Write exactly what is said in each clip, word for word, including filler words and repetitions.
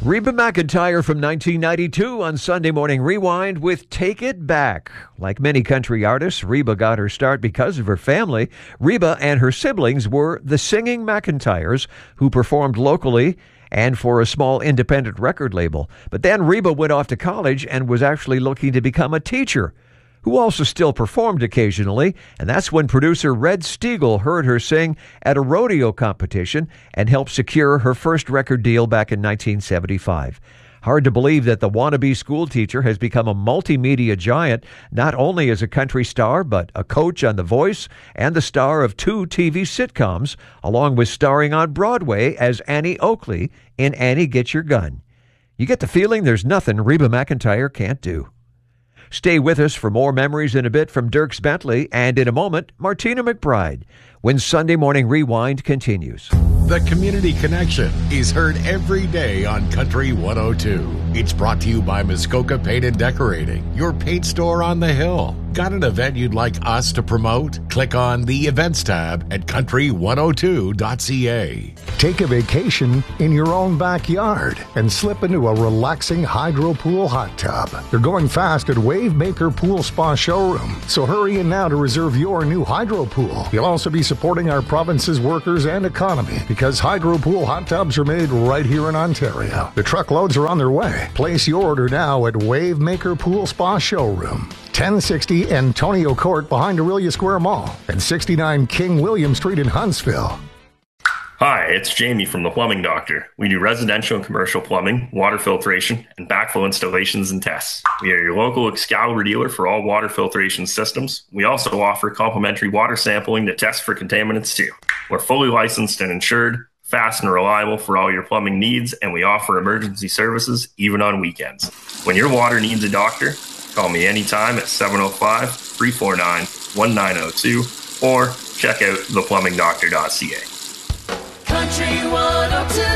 Reba McEntire from nineteen ninety-two on Sunday Morning Rewind with Take It Back. Like many country artists, Reba got her start because of her family. Reba and her siblings were the Singing McEntires, who performed locally and for a small independent record label. But then Reba went off to college and was actually looking to become a teacher, who also still performed occasionally, and that's when producer Red Stiegel heard her sing at a rodeo competition and helped secure her first record deal back in nineteen seventy-five. Hard to believe that the wannabe school teacher has become a multimedia giant, not only as a country star, but a coach on The Voice and the star of two T V sitcoms, along with starring on Broadway as Annie Oakley in Annie Get Your Gun. You get the feeling there's nothing Reba McEntire can't do. Stay with us for more memories in a bit from Dierks Bentley, and in a moment, Martina McBride, when Sunday Morning Rewind continues. The Community Connection is heard every day on Country one oh two. It's brought to you by Muskoka Paint and Decorating, your paint store on the hill. Got an event you'd like us to promote? Click on the Events tab at country one oh two dot c a. Take a vacation in your own backyard and slip into a relaxing hydro pool hot tub. They're going fast at Wavemaker Pool Spa Showroom, so hurry in now to reserve your new hydro pool. You'll also be supporting our province's workers and economy because hydro pool hot tubs are made right here in Ontario. The truckloads are on their way. Place your order now at Wavemaker Pool Spa Showroom, ten sixty Antonio Court behind Aurelia Square Mall, and sixty-nine King William Street in Huntsville. Hi, it's Jamie from The Plumbing Doctor. We do residential and commercial plumbing, water filtration, and backflow installations and tests. We are your local Excalibur dealer for all water filtration systems. We also offer complimentary water sampling to test for contaminants too. We're fully licensed and insured, fast and reliable for all your plumbing needs, and we offer emergency services even on weekends. When your water needs a doctor, call me anytime at seven oh five, three four nine, one nine oh two or check out the plumbing doctor dot c a. Country one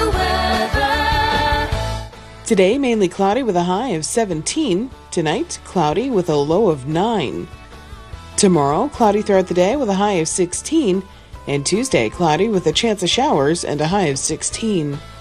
oh two weather. Today, mainly cloudy with a high of seventeen. Tonight, cloudy with a low of nine. Tomorrow, cloudy throughout the day with a high of sixteen. And Tuesday, cloudy with a chance of showers and a high of sixteen.